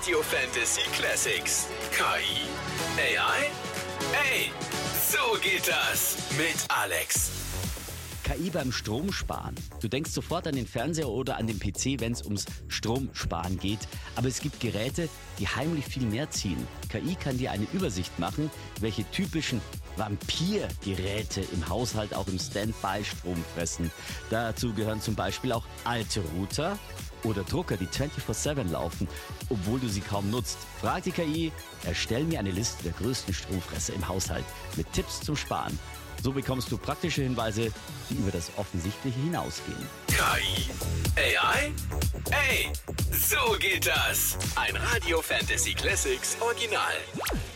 Radio Fantasy Classics. KI? AI? Ey, so geht das mit Alex. KI beim Stromsparen. Du denkst sofort an den Fernseher oder an den PC, wenn es ums Stromsparen geht. Aber es gibt Geräte, die heimlich viel mehr ziehen. KI kann dir eine Übersicht machen, welche typischen Vampirgeräte im Haushalt auch im Standby-Strom fressen. Dazu gehören zum Beispiel auch alte Router oder Drucker, die 24/7 laufen, obwohl du sie kaum nutzt. Frag die KI, erstell mir eine Liste der größten Stromfresser im Haushalt mit Tipps zum Sparen. So bekommst du praktische Hinweise, die über das Offensichtliche hinausgehen. KI? AI? Ey, so geht das. Ein Radio Fantasy Classics Original.